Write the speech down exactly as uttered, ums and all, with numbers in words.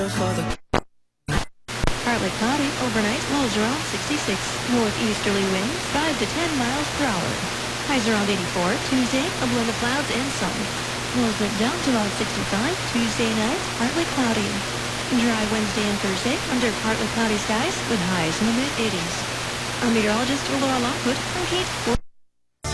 Partly cloudy overnight, lows around sixty-six. Northeasterly winds five to ten miles per hour. Highs around eighty-four. Tuesday, a blend of clouds and sun. Lows went down to about sixty-five. Tuesday night, partly cloudy. Dry Wednesday and Thursday under partly cloudy skies with highs in the mid eighties. I'm meteorologist Laura Lockwood from Kate.